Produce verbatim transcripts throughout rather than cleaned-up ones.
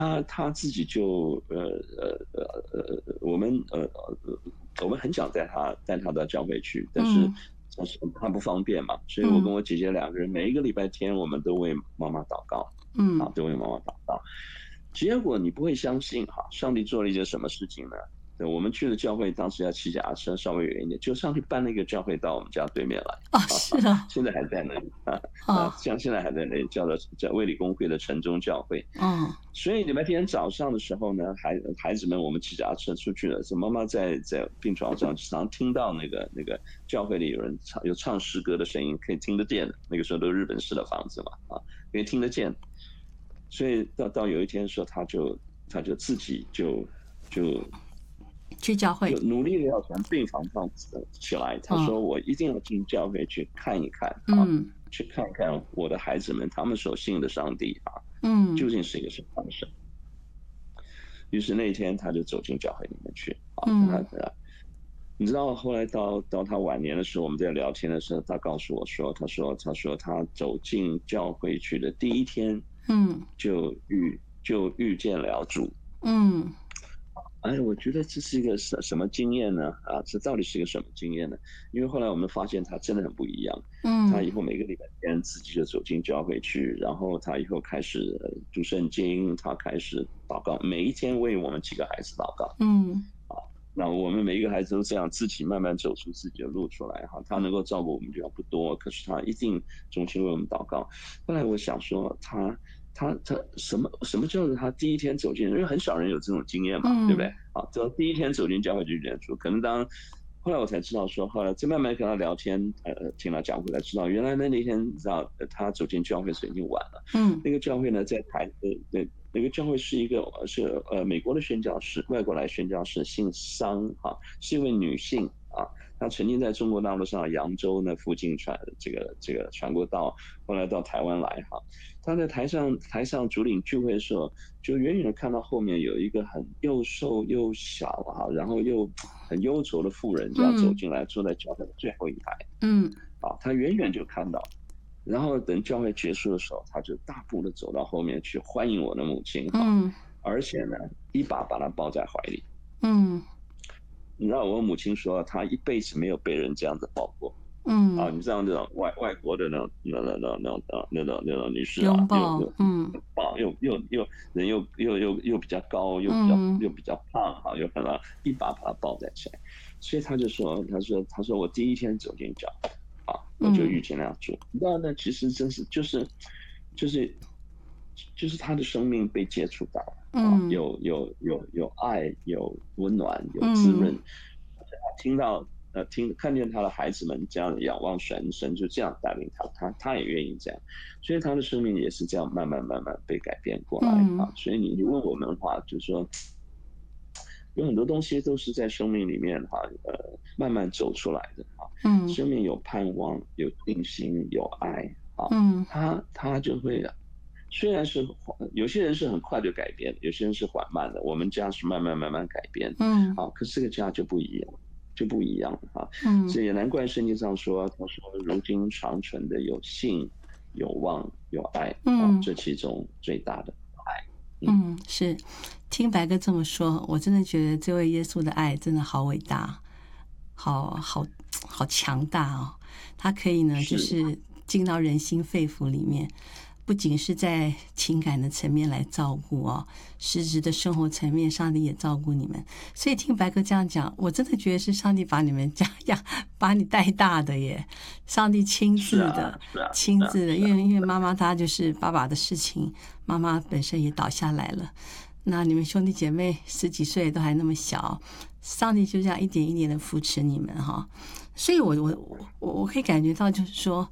他他自己就呃呃呃呃，我们呃呃，我们很想带他带他到教会去，但是嗯但是他不方便嘛，所以我跟嗯我姐姐两个人每一个礼拜天我们都为妈妈祷告，啊， 嗯， 都为妈妈祷告。结果你不会相信哈，上帝做了一件什么事情呢？对，我们去的教会当时要骑脚踏车，稍微远一点，就上去搬了一个教会到我们家对面来， 哦， 啊， 是啊， 现在还在那里啊啊， 哦像现在还在那里，叫做叫卫理公会的城中教会。 哦， 所以礼拜天早上的时候呢，孩孩子们我们骑脚踏车出去了，是妈妈在在病床上，常听到那个那个教会里有人唱有唱诗歌的声音，可以听得见的。那个时候都是日本式的房子嘛，啊，可以听得见。所以到到有一天的时候，他就他就自己就就去教会， 就努力的要从病房上起来。他嗯说：“我一定要进教会去看一看啊， 嗯去看看我的孩子们他们所信的上帝啊， 嗯究竟是一个什么样的神。”于是那一天他就走进教会里面去啊，他嗯他你知道后来到到他晚年的时候，我们在聊天的时候，他告诉我说：“他说他说他走进教会去的第一天， 嗯就遇就遇见了主。” 嗯哎，我觉得这是一个什什么经验呢？啊，这到底是一个什么经验呢？因为后来我们发现他真的很不一样。他嗯以后每个礼拜天自己就走进教会去，然后他以后开始呃读圣经，他开始祷告，每一天为我们几个孩子祷告。 嗯那我们每一个孩子都这样自己慢慢走出自己的路出来哈。他能够照顾我们比较不多，可是他一定衷心为我们祷告。后来我想说他，他他什么什么叫做他第一天走进，因为很少人有这种经验嘛，对不对？ 嗯啊，就第一天走进教会就认出，可能当后来我才知道说，后来再慢慢跟他聊天，呃，听他讲回才知道，原来那那天知道他走进教会时已经晚了。 嗯那个教会呢，在台呃那那个教会是一个是呃美国的宣教士，外国来宣教士，姓桑哈，是一位女性啊。她曾经在中国大陆上扬州那附近传这个这个传过道，后来到台湾来哈。她在台上台上主领聚会的时候，就远远的看到后面有一个很又瘦又小哈，然后又很忧愁的妇人这样走嗯进来，坐在教会的最后一排嗯啊。她远远就看到，然后等教会结束的时候，他就大步的走到后面去欢迎我的母亲哈， 嗯而且呢，一把把她抱在怀里。 嗯你知道我母亲说，她一辈子没有被人这样子抱过啊！ 嗯， 你知道那种外外国的那种那那那那那那种那种女士啊，又拥抱， 又嗯抱又又又人又又又又比较高，又比较嗯又比较胖哈，又很一把把她抱在起来。所以他就说，他说他说我第一天走进教会啊，我就遇嗯见了主。那那其实真是就是就是就是他的生命被接触到了啊， 嗯有有有有爱，有温暖，有滋润。 嗯他听到呃听看见他的孩子们这样仰望神，神就这样带领他，他他也愿意这样，所以他的生命也是这样慢慢慢慢被改变过来嗯啊。所以你问我们的话，就是说。有很多东西都是在生命里面哈，呃，慢慢走出来的啊。 嗯生命有盼望，有信心，有爱啊， 嗯他他就会，虽然是有些人是很快就改变，有些人是缓慢的，我们家是慢慢慢慢改变嗯啊。可是这个家就不一样，就不一样啊。 嗯这也难怪圣经上说，他说如今长存的有信、有望、有爱啊， 嗯这其中最大的爱。 嗯，是。听白哥这么说，我真的觉得这位耶稣的爱真的好伟大，好好好强大哦！他可以呢，就是是进到人心肺腑里面，不仅是在情感的层面来照顾哦，实质的生活层面，上帝也照顾你们。所以听白哥这样讲，我真的觉得是上帝把你们这样把你带大的耶，上帝亲自是啊的、 是啊亲自的， 是啊因为因为妈妈她就是爸爸的事情，妈妈本身也倒下来了。那你们兄弟姐妹十几岁都还那么小，上帝就这样一点一点的扶持你们哈，所以我我我我可以感觉到，就是说，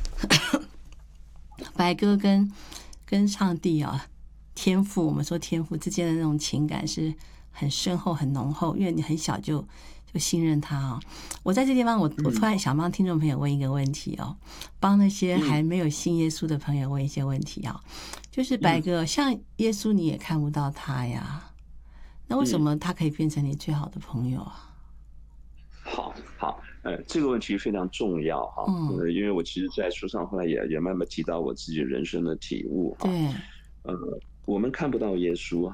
白哥跟跟上帝啊，天父，我们说天父之间的那种情感是很深厚、很浓厚，因为你很小就就信任他啊。我在这地方我，我突然想帮听众朋友问一个问题哦，帮那些还没有信耶稣的朋友问一些问题啊。就是白哥，像耶稣你也看不到他呀，那为什么他可以变成你最好的朋友啊？ 好好，呃，这个问题非常重要哈， 嗯呃，因为我其实，在书上后来也也慢慢提到我自己人生的体悟哈， 对， 呃， 我们看不到耶稣啊。